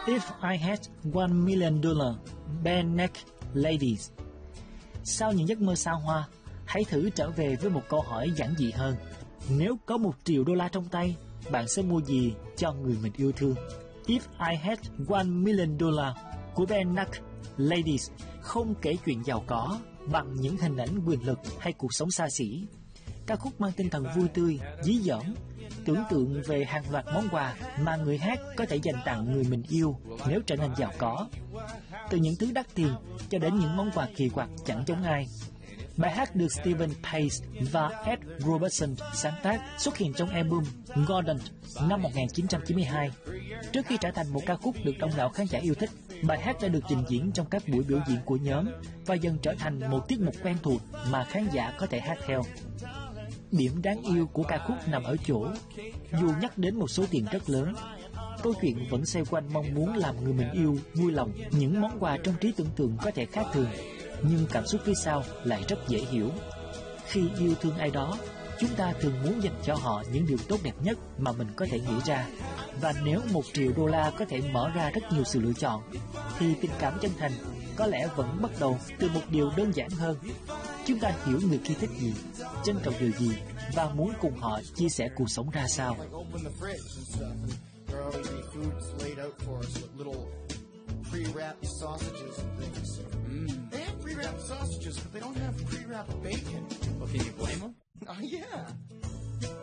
If I had $1 million, bare neck ladies. Sau những giấc mơ xa hoa, hãy thử trở về với một câu hỏi giản dị hơn. Nếu có $1 triệu trong tay, bạn sẽ mua gì cho người mình yêu thương? If I had $1 million của bare neck ladies không kể chuyện giàu có bằng những hình ảnh quyền lực hay cuộc sống xa xỉ. Ca khúc mang tinh thần vui tươi, dí dỏm, tưởng tượng về hàng loạt món quà mà người hát có thể dành tặng người mình yêu nếu trở nên giàu có. Từ những thứ đắt tiền cho đến những món quà kỳ quặc chẳng giống ai. Bài hát được Stephen Pace và Ed Robertson sáng tác xuất hiện trong album Gordon năm 1992. Trước khi trở thành một ca khúc được đông đảo khán giả yêu thích, bài hát đã được trình diễn trong các buổi biểu diễn của nhóm và dần trở thành một tiết mục quen thuộc mà khán giả có thể hát theo. Điểm đáng yêu của ca khúc nằm ở chỗ, dù nhắc đến một số tiền rất lớn, câu chuyện vẫn xoay quanh mong muốn làm người mình yêu vui lòng. Những món quà trong trí tưởng tượng có thể khác thường, nhưng cảm xúc phía sau lại rất dễ hiểu. Khi yêu thương ai đó, chúng ta thường muốn dành cho họ những điều tốt đẹp nhất mà mình có thể nghĩ ra. Và nếu $1 triệu có thể mở ra rất nhiều sự lựa chọn, thì tình cảm chân thành có lẽ vẫn bắt đầu từ một điều đơn giản hơn. Chúng ta hiểu người kia thích gì, trân trọng điều gì và muốn cùng họ chia sẻ cuộc sống ra sao. Pre-wrapped sausages and things. They have pre-wrapped sausages, but they don't have pre-wrapped bacon. Well, can you blame them? Yeah.